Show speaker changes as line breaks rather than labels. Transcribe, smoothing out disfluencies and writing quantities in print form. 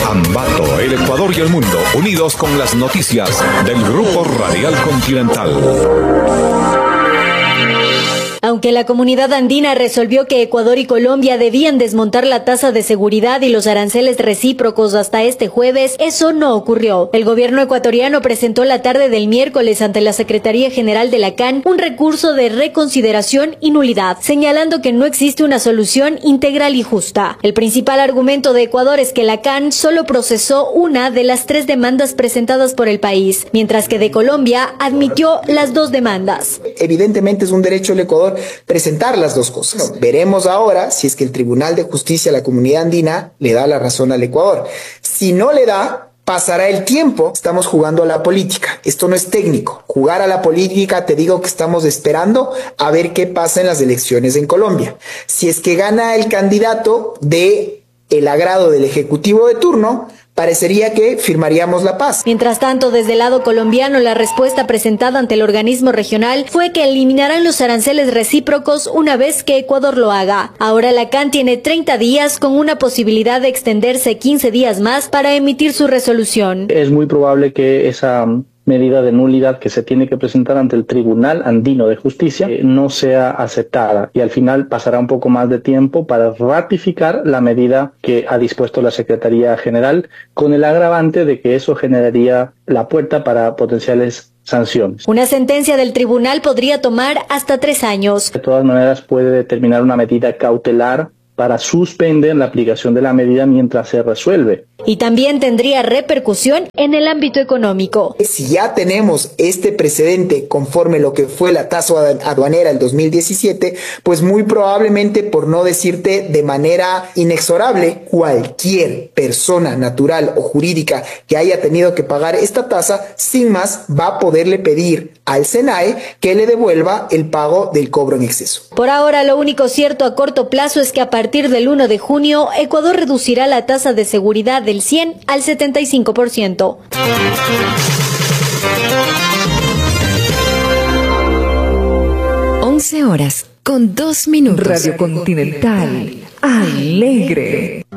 Ambato, el Ecuador y el mundo, unidos con las noticias del Grupo Radial Continental.
Aunque la comunidad andina resolvió que Ecuador y Colombia debían desmontar la tasa de seguridad y los aranceles recíprocos hasta este jueves, eso no ocurrió. El gobierno ecuatoriano presentó la tarde del miércoles ante la Secretaría General de la CAN un recurso de reconsideración y nulidad, señalando que no existe una solución integral y justa. El principal argumento de Ecuador es que la CAN solo procesó una de las 3 demandas presentadas por el país, mientras que de Colombia admitió las 2 demandas.
Evidentemente es un derecho del Ecuador presentar las 2 cosas. Veremos ahora si es que el Tribunal de Justicia de la Comunidad Andina le da la razón al Ecuador. Si no le da, pasará el tiempo. Estamos jugando a la política. Esto no es técnico. Jugar a la política, te digo que estamos esperando a ver qué pasa en las elecciones en Colombia. Si es que gana el candidato de el agrado del Ejecutivo de turno, parecería que firmaríamos la paz.
Mientras tanto, desde el lado colombiano, la respuesta presentada ante el organismo regional fue que eliminarán los aranceles recíprocos una vez que Ecuador lo haga. Ahora la CAN tiene 30 días con una posibilidad de extenderse 15 días más para emitir su resolución.
Es muy probable que esa medida de nulidad que se tiene que presentar ante el Tribunal Andino de Justicia no sea aceptada y al final pasará un poco más de tiempo para ratificar la medida que ha dispuesto la Secretaría General, con el agravante de que eso generaría la puerta para potenciales sanciones.
Una sentencia del tribunal podría tomar hasta 3 años.
De todas maneras puede determinar una medida cautelar para suspender la aplicación de la medida mientras se resuelve.
Y también tendría repercusión en el ámbito económico.
Si ya tenemos este precedente conforme lo que fue la tasa aduanera del 2017, pues muy probablemente, por no decirte de manera inexorable, cualquier persona natural o jurídica que haya tenido que pagar esta tasa, sin más va a poderle pedir al SENAE que le devuelva el pago del cobro en exceso.
Por ahora, lo único cierto a corto plazo es que a partir del 1 de junio, Ecuador reducirá la tasa de seguridad del 100 al 75%.
11 horas con 2 minutos.
Radio Continental, alegre.